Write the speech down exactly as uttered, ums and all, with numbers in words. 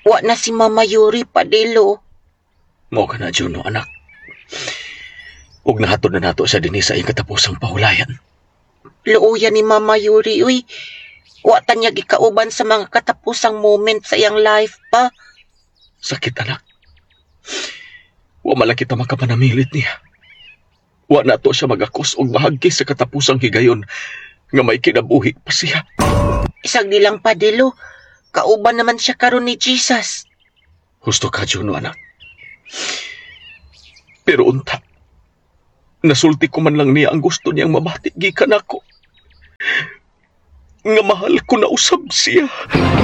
Wa na si Mama Yuri Padelo. Mao ka na, Juno, anak. Ug nahatod na nato siya dinhi sa iyang katapusang pahulayan. Luuyan ni Mama Yuri, uy. Wa ta niya gikauban sa mga katapusang moment sa iyang life pa. Sakit, anak. Wa man lang kita makapanamilit niya. Wa na to siya magakos og mahagki sa katapusang higayon nga may kinabuhi pa siya. Isang nilang Padelo, kauban naman siya karon ni Jesus. Husto ka, Juno, anak. Pero unta, nasulti ko man lang niya ang gusto niyang mabati gikan ako. Nga mahal ko na usab siya.